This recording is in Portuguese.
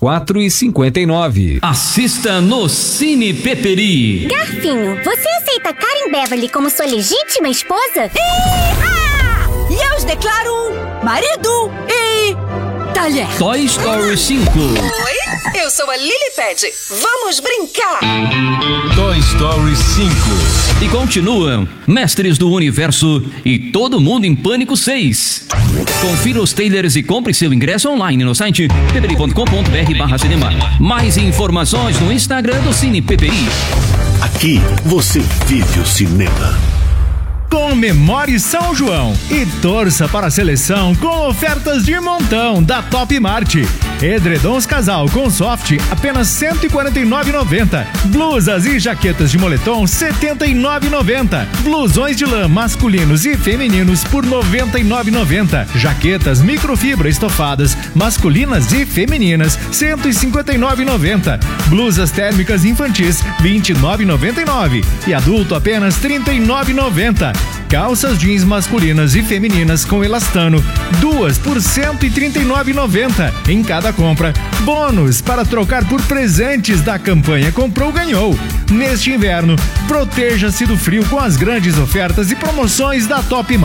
4,59. Assista no Cine Peperi. Garfinho, você aceita Karen Beverly como sua legítima esposa? E eu os declaro marido e talher. Toy Story 5. Oi, eu sou a Lilipad. Vamos brincar. Toy Story 5. E continuam Mestres do Universo e Todo Mundo em Pânico 6. Confira os trailers e compre seu ingresso online no site peperi.com.br/cinema. Mais informações no Instagram do Cine Peperi. Aqui você vive o cinema. Comemore São João e torça para a seleção com ofertas de montão da Top Mart. Edredons casal com soft, apenas R$ 149,90. Blusas e jaquetas de moletom, R$ 79,90. Blusões de lã masculinos e femininos por R$ 99,90. Jaquetas microfibra estofadas masculinas e femininas, R$ 159,90. Blusas térmicas infantis, R$ 29,99. E adulto, apenas R$ 39,90. Calças jeans masculinas e femininas com elastano, duas por R$ 139,90 em cada compra. Bônus para trocar por presentes da campanha Comprou Ganhou. Neste inverno, proteja-se do frio com as grandes ofertas e promoções da Top Mart.